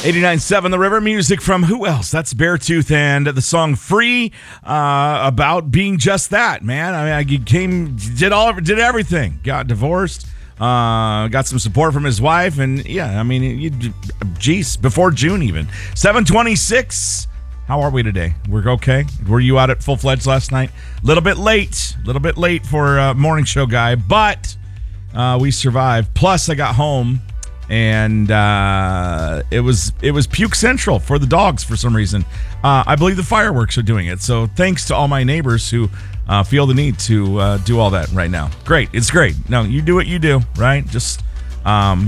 89.7 The River, music from who else? That's Beartooth and the song Free, about being just that, man. I mean, did everything. Got divorced, got some support from his wife, and yeah, I mean, geez, before June even. 7:26. How are we today? We're okay? Were you out at Full Fledged last night? A little bit late for a morning show guy, but we survived. Plus, I got home. And it was puke central for the dogs for some reason. I believe the fireworks are doing it. So thanks to all my neighbors who feel the need to do all that right now. Great. It's great. No, you do what you do, right? Just, don't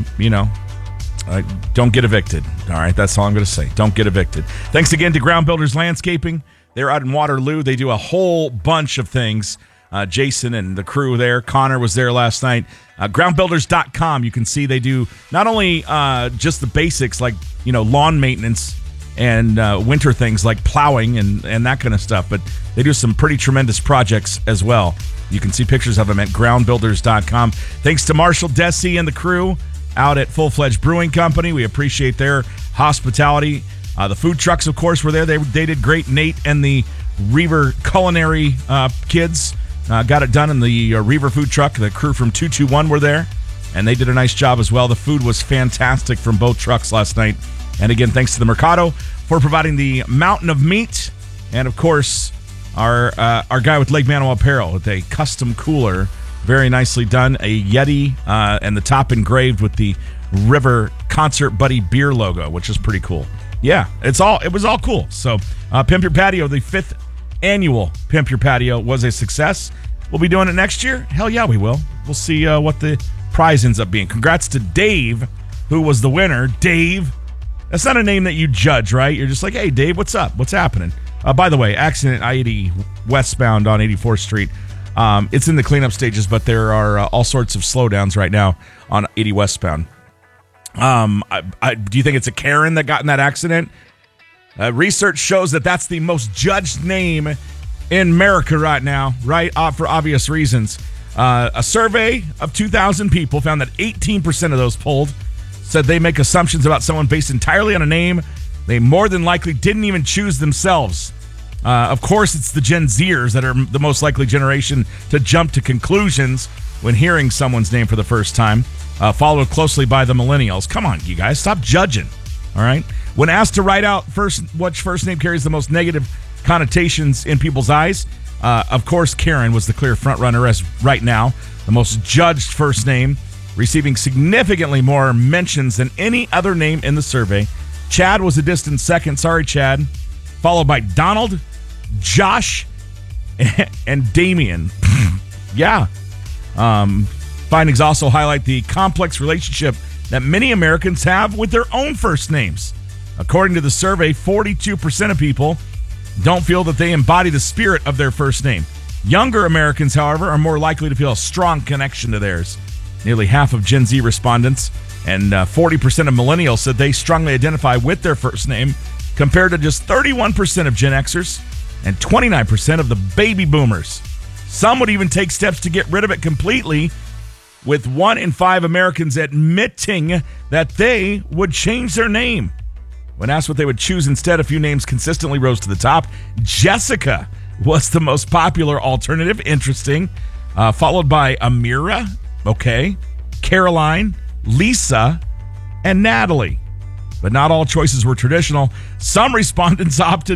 get evicted. All right. That's all I'm going to say. Don't get evicted. Thanks again to Ground Builders Landscaping. They're out in Waterloo. They do a whole bunch of things. Jason and the crew there. Connor was there last night. Groundbuilders.com. You can see they do not only just the basics like, lawn maintenance and winter things like plowing and that kind of stuff, but they do some pretty tremendous projects as well. You can see pictures of them at groundbuilders.com. Thanks to Marshall Desi and the crew out at Full Fledged Brewing Company. We appreciate their hospitality. The food trucks, of course, were there. They did great. Nate and the Reaver Culinary kids got it done in the Reaver food truck. The crew from 221 were there, and they did a nice job as well. The food was fantastic from both trucks last night. And again, thanks to the Mercado for providing the mountain of meat. And, of course, our guy with Lake Manoa Apparel with a custom cooler, very nicely done. A Yeti and the top engraved with the River Concert Buddy beer logo, which is pretty cool. Yeah, it was all cool. So Pimp Your Patio, the 5th annual Pimp Your Patio was a success. We'll be doing it next year. Hell yeah, we will. We'll see what the prize ends up being. Congrats to Dave, who was the winner. Dave, that's not a name that you judge, right? You're just like, hey, Dave, what's up? What's happening? By the way, accident I-80 westbound on 84th Street. It's in the cleanup stages, but there are all sorts of slowdowns right now on 80 westbound. Do you think it's a Karen that got in that accident? Research shows that that's the most judged name in America right now, right? For obvious reasons. A survey of 2,000 people found that 18% of those polled said they make assumptions about someone based entirely on a name they more than likely didn't even choose themselves. Of course, it's the Gen Zers that are the most likely generation to jump to conclusions when hearing someone's name for the first time, followed closely by the millennials. Come on, you guys, stop judging, all right? When asked to write out which first name carries the most negative connotations in people's eyes, of course, Karen was the clear front runner as right now, the most judged first name, receiving significantly more mentions than any other name in the survey. Chad was a distant second. Sorry, Chad. Followed by Donald, Josh, and Damien. Yeah. Findings also highlight the complex relationship that many Americans have with their own first names. According to the survey, 42% of people don't feel that they embody the spirit of their first name. Younger Americans, however, are more likely to feel a strong connection to theirs. Nearly half of Gen Z respondents and 40% of millennials said they strongly identify with their first name, compared to just 31% of Gen Xers and 29% of the baby boomers. Some would even take steps to get rid of it completely, with 1 in 5 Americans admitting that they would change their name. When asked what they would choose instead, a few names consistently rose to the top. Jessica was the most popular alternative. Interesting. Followed by Amira, okay, Caroline, Lisa, and Natalie. But not all choices were traditional. Some respondents opted